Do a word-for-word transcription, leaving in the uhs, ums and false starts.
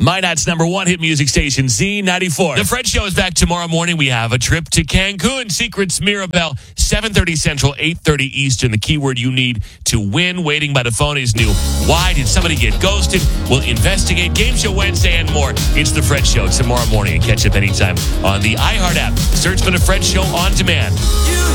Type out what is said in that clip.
Minot's number one hit music station, Z ninety-four. The Fred Show is back tomorrow morning. We have a trip to Cancun, Secrets Mirabelle, seven thirty Central, eight thirty Eastern. The keyword you need to win waiting by the phone is new. Why did somebody get ghosted? We'll investigate. Game Show Wednesday and more. It's The Fred Show tomorrow morning. And catch up anytime on the iHeart app. Search for The Fred Show on demand.